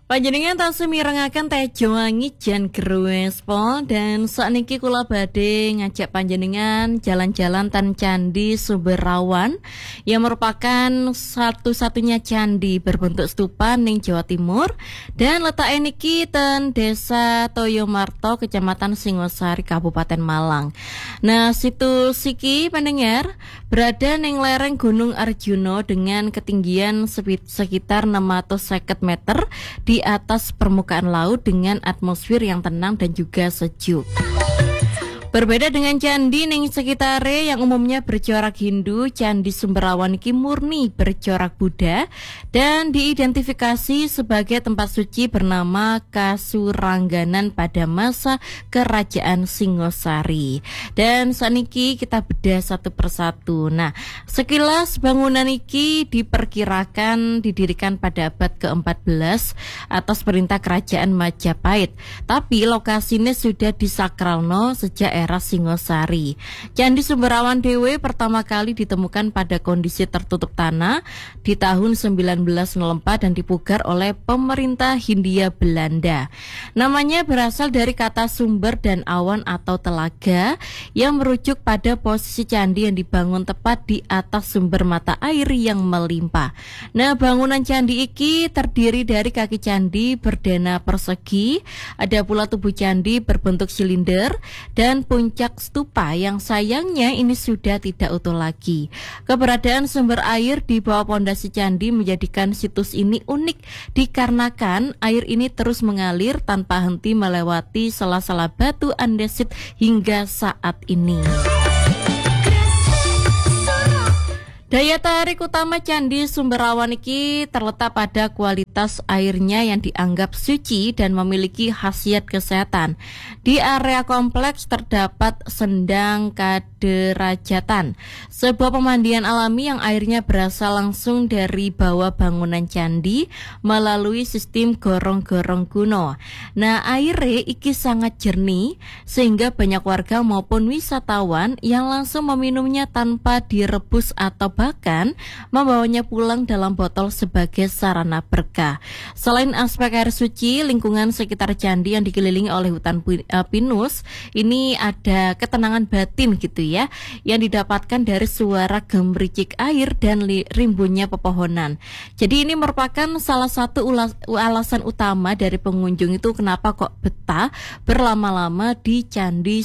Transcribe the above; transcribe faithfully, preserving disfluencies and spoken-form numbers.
Panjenengan tasih mirengaken Tejo Wangi Jan Growespol dan sakniki kula badhe ngajak panjenengan jalan-jalan ten Candi Sumberawan yang merupakan satu-satunya candi berbentuk stupa ning Jawa Timur dan letaknya niki ten Desa Toyomarto, Kecamatan Singosari, Kabupaten Malang. Nah, situs iki pendengar berada ning lereng Gunung Arjuna dengan ketinggian sekitar enam ratus lima puluh meter di di atas permukaan laut dengan atmosfer yang tenang dan juga sejuk. Berbeda dengan candi ning sekitare yang umumnya bercorak Hindu, Candi Sumberawan iki murni bercorak Buddha dan diidentifikasi sebagai tempat suci bernama Kasurangganan pada masa Kerajaan Singosari. Dan saniki kita bedah satu persatu. Nah, sekilas bangunan iki diperkirakan didirikan pada abad keempat belas atas perintah Kerajaan Majapahit. Tapi lokasinya sudah disakralno sejak era Singosari. Candi Sumberawan Dewe pertama kali ditemukan pada kondisi tertutup tanah di tahun sembilan belas nol empat dan dipugar oleh pemerintah Hindia Belanda. Namanya berasal dari kata sumber dan awan atau telaga yang merujuk pada posisi candi yang dibangun tepat di atas sumber mata air yang melimpah. Nah, bangunan candi iki terdiri dari kaki candi berdana persegi, ada pula tubuh candi berbentuk silinder dan puncak stupa yang sayangnya ini sudah tidak utuh lagi. Keberadaan sumber air di bawah pondasi candi menjadikan situs ini unik dikarenakan air ini terus mengalir tanpa henti melewati sela-sela batu andesit hingga saat ini. Daya tarik utama Candi Sumberawan iki terletak pada kualitas airnya yang dianggap suci dan memiliki khasiat kesehatan. Di area kompleks terdapat Sendang Kaderajatan, sebuah pemandian alami yang airnya berasal langsung dari bawah bangunan candi melalui sistem gorong-gorong kuno. Nah, airnya iki sangat jernih sehingga banyak warga maupun wisatawan yang langsung meminumnya tanpa direbus atau bahkan membawanya pulang dalam botol sebagai sarana berkah. Selain aspek air suci, lingkungan sekitar candi yang dikelilingi oleh hutan pinus, ini ada ketenangan batin gitu ya, yang didapatkan dari suara gemericik air dan rimbunnya pepohonan. Jadi ini merupakan salah satu ulas, alasan utama dari pengunjung itu kenapa kok betah berlama-lama di Candi